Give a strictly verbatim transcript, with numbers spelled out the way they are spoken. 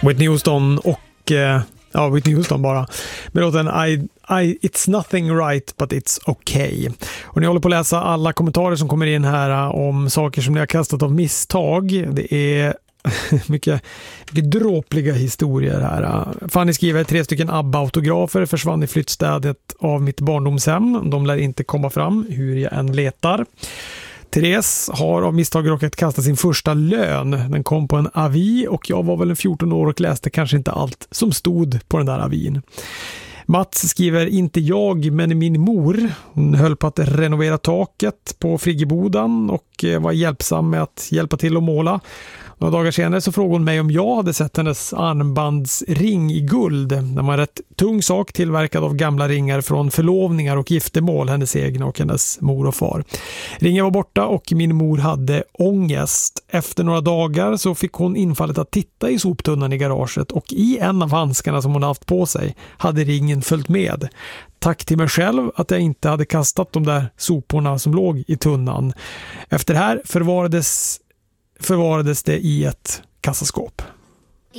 Whitney Houston och eh, ja, Whitney Houston bara med låten I, I, It's nothing right but it's okay. Och ni håller på att läsa alla kommentarer som kommer in här om saker som ni har kastat av misstag. Det är mycket, mycket dråpliga historier här. Fanny skriver, tre stycken ABBA-autografer försvann i flyttstädet av mitt barndomshem. De lär inte komma fram hur jag än letar. Therese har av misstag råkat kasta sin första lön. Den kom på en avi och jag var väl fjorton år och läste kanske inte allt som stod på den där avin. Mats skriver, inte jag men min mor. Hon höll på att renovera taket på friggebodan och var hjälpsam med att hjälpa till att måla. Några dagar senare så frågade hon mig om jag hade sett hennes armbandsring i guld. Det var en rätt tung sak tillverkad av gamla ringar från förlovningar och giftermål, hennes egna och hennes mor och far. Ringen var borta och min mor hade ångest. Efter några dagar så fick hon infallet att titta i soptunnan i garaget och i en av handskarna som hon haft på sig hade ringen följt med. Tack till mig själv att jag inte hade kastat de där soporna som låg i tunnan. Efter det här förvarades förvarades det i ett kassaskåp.